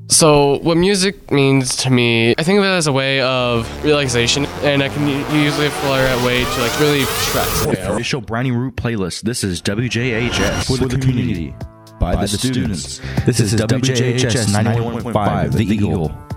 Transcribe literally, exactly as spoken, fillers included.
So what music means to me, I think of it as a way of relaxation, and I can u- usually apply that way to like really stress. For the official Brownie Root playlist, this is W J H S for the community, by the students. This is W J H S ninety-one point five, The Eagle.